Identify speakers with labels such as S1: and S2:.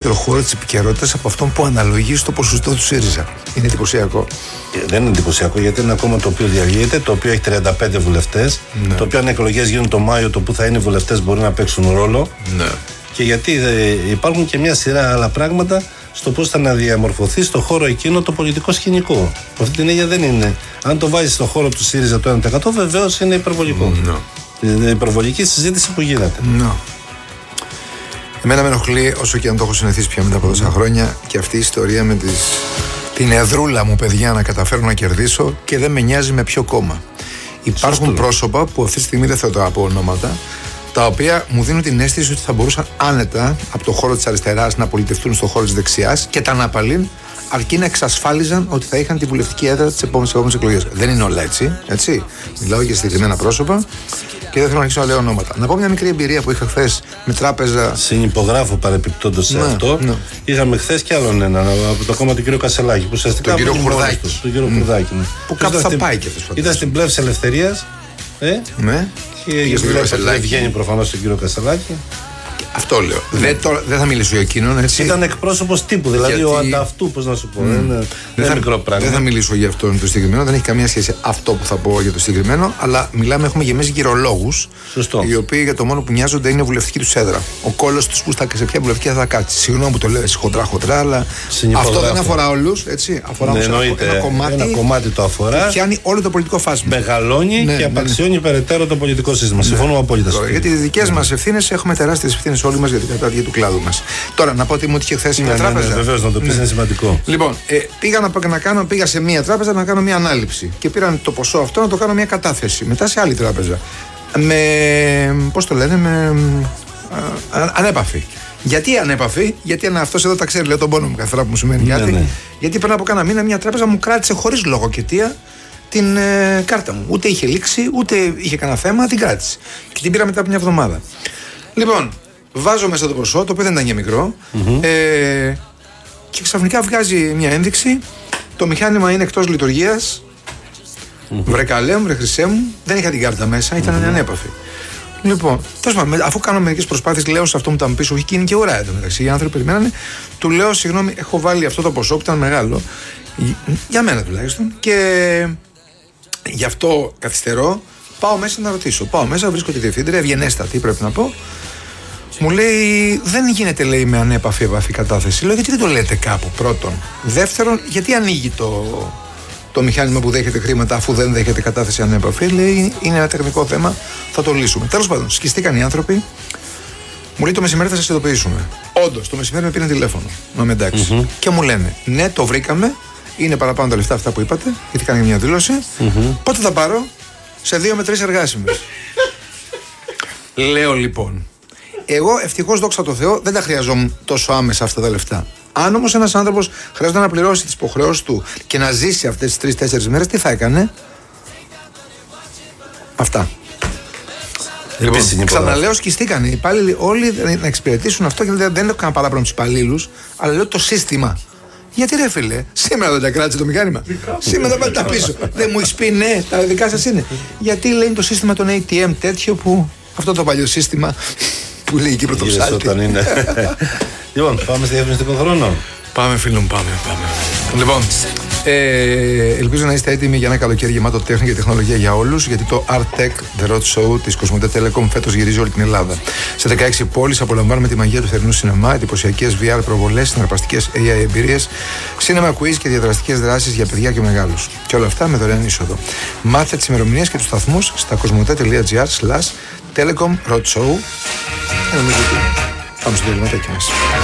S1: μεγαλύτερο χώρο της επικαιρότητας από αυτόν που αναλογεί στο ποσοστό του ΣΥΡΙΖΑ. Είναι εντυπωσιακό.
S2: Δεν είναι εντυπωσιακό, γιατί είναι ένα κόμμα το οποίο διαλύεται, το οποίο έχει 35 βουλευτές, ναι. Το οποίο αν οι εκλογές γίνουν το Μάιο, το που θα είναι οι βουλευτές μπορεί να παίξουν ρόλο.
S1: Ναι.
S2: Και γιατί υπάρχουν και μια σειρά άλλα πράγματα στο πώς θα αναδιαμορφωθεί στο χώρο εκείνο το πολιτικό σκηνικό. Από αυτή την έννοια δεν είναι. Αν το βάζεις στο χώρο του ΣΥΡΙΖΑ το 1%, βεβαίως είναι υπερβολικό. Είναι υπερβολική συζήτηση που γίνεται.
S1: Εμένα με ενοχλεί, όσο και αν το έχω συνηθίσει πια μετά από τόσα χρόνια, και αυτή η ιστορία με την εδρούλα μου, παιδιά, να καταφέρω να κερδίσω και δεν με νοιάζει με ποιο κόμμα. Υπάρχουν πρόσωπα που αυτή τη στιγμή δεν θέλω να πω ονόματα, τα οποία μου δίνουν την αίσθηση ότι θα μπορούσαν άνετα από το χώρο της αριστεράς να πολιτευτούν στο χώρο της δεξιάς και τα αναπαλήν, αρκεί να εξασφάλιζαν ότι θα είχαν τη βουλευτική έδρα τις επόμενες εκλογές. Δεν είναι όλα έτσι. Μιλάω για συγκεκριμένα πρόσωπα και δεν θέλω να αρχίσω να λέω ονόματα. Να πω μια μικρή εμπειρία που είχα χθες με τράπεζα.
S2: Συνυπογράφω παρεπιπτόντως σε αυτό. Ναι. Είχαμε χθες κι άλλον έναν από το κόμμα του κ. Κασελάκη. Που ουσιαστικά
S1: τον κύριο Χουρδάκη.
S2: Που
S1: κάπου θα πάει και αυτός.
S2: Ήταν στην Πλεύση Ελευθερίας.
S1: Ναι.
S2: Και δεν βγαίνει προφανώς στον κύριο Κασελάκη.
S1: Αυτό λέω. Δεν θα μιλήσω για εκείνον, έτσι.
S2: Ήταν εκπρόσωπος τύπου, δηλαδή ο ανταυτού, πώς να σου πω. Δεν είναι μικρό πράγμα.
S1: Δεν θα μιλήσω για αυτόν το συγκεκριμένο, δεν έχει καμία σχέση αυτό που θα πω για το συγκεκριμένο, αλλά έχουμε γεμίσει γυρολόγους.
S2: Σωστό.
S1: Οι οποίοι για το μόνο που νοιάζονται είναι η βουλευτική του έδρα. Ο κόλλος τους που σε ποια βουλευτική θα κάτσει. Συγγνώμη που το λέω έτσι χοντρά, αλλά αυτό δεν αφορά όλους. Αφορά
S2: ένα κομμάτι το αφορά.
S1: Πιάνει όλο το πολιτικό φάσμα.
S2: Μεγαλώνει και απαξιώνει περαιτέρω το πολιτικό σύστημα. Συμφωνώ απόλυτα.
S1: Γιατί τις δικές μας ευθύνες έχουμε τεράστιες ευθύνες όλοι μας για την κατάδυση του κλάδου μας. Τώρα να πω ότι μου είχε χθες μια τράπεζα.
S2: Βεβαίως, να το πεις, είναι σημαντικό.
S1: Λοιπόν, πήγα σε μια τράπεζα να κάνω μια ανάληψη και πήραν το ποσό αυτό να το κάνω μια κατάθεση. Μετά σε άλλη τράπεζα. Πώς το λένε, ανέπαφη. Γιατί ανέπαφη, γιατί αυτός εδώ τα ξέρει, λέω τον πόνο μου κάθε φορά που μου σημαίνει κάτι. Ναι. Γιατί πριν από κάνα μήνα μια τράπεζα μου κράτησε χωρίς λόγο και αιτία την κάρτα μου. Ούτε είχε λήξει, ούτε είχε κανένα θέμα, την κράτησε. Και την πήρα μετά από μια εβδομάδα. Λοιπόν, βάζω μέσα το ποσό, το οποίο δεν ήταν για μικρό, και ξαφνικά βγάζει μια ένδειξη. Το μηχάνημα είναι εκτός λειτουργίας. Βρε καλέ μου, βρε χρυσέ μου, δεν είχα την κάρτα μέσα, ήταν ανέπαφη. Λοιπόν, αφού κάνω μερικές προσπάθειες, λέω σε αυτό μου τα μου πίσω, όχι και είναι και ώρα εδώ μεταξύ. Οι άνθρωποι περιμένανε, του λέω συγγνώμη, έχω βάλει αυτό το ποσό που ήταν μεγάλο, για μένα τουλάχιστον, και γι' αυτό καθυστερώ. Πάω μέσα να ρωτήσω. Πάω μέσα, βρίσκω τη διευθύντρια, ευγενέστατη, πρέπει να πω. Μου λέει, δεν γίνεται, λέει, με ανέπαφη κατάθεση. Λέω, γιατί δεν το λέτε κάπου, πρώτον. Δεύτερον, γιατί ανοίγει το μηχάνημα που δέχεται χρήματα αφού δεν δέχεται κατάθεση ανέπαφη. Λέει, είναι ένα τεχνικό θέμα, θα το λύσουμε. Τέλος πάντων, σκιστήκαν οι άνθρωποι. Μου λέει, το μεσημέρι θα σας ειδοποιήσουμε. Όντως, το μεσημέρι με πήραν τηλέφωνο. Να είμαι εντάξει. Και μου λένε, ναι, το βρήκαμε. Είναι παραπάνω τα λεφτά αυτά που είπατε, γιατί κάνει μια δήλωση. Πότε θα πάρω? Σε 2 με 3 εργάσιμες. Λέω λοιπόν, εγώ ευτυχώς, δόξα τω Θεώ, δεν τα χρειαζόμουν τόσο άμεσα αυτά τα λεφτά. Αν όμως ένας άνθρωπος χρειάζεται να πληρώσει τις υποχρεώσεις του και να ζήσει αυτές τις 3-4 μέρες, τι θα έκανε? Αυτά. Λοιπόν, ξαναλέω, σκιστήκαν οι υπάλληλοι όλοι να εξυπηρετήσουν αυτό και δεν έχω κανένα παράπονο τους υπαλλήλους, αλλά λέω το σύστημα. Γιατί ρε φίλε, σήμερα δεν τα κράτησε το μηχάνημα. Σήμερα δεν τα πίσω. Δεν μου έχεις πει, ναι, τα δικά σας είναι. Γιατί λέει το σύστημα των ATM τέτοιο που. Αυτό το παλιό σύστημα που λέει εκεί πρωτοψάλτη.
S2: Λοιπόν, πάμε στη διαφημιστικό χρόνο.
S1: Πάμε, φίλοι μου, πάμε. Λοιπόν, ελπίζω να είστε έτοιμοι για ένα καλοκαίρι γεμάτο τέχνη και τεχνολογία για όλους, γιατί το Art Tech The Road Show της Κοσμοτέ Telecom φέτος γυρίζει όλη την Ελλάδα. Σε 16 πόλεις απολαμβάνουμε τη μαγεία του θερινού σινεμά, εντυπωσιακές VR προβολές, συναρπαστικές AI εμπειρίες, cinema quiz και διαδραστικές δράσεις για παιδιά και μεγάλους. Και όλα αυτά με δωρεάν είσοδο. Μάθε τις ημερομηνίες και τους σταθμούς στα κοσμοτέ.gr/Telecom Road Show. Νομίζω ότι πάμε στο διαλυματάκι μας.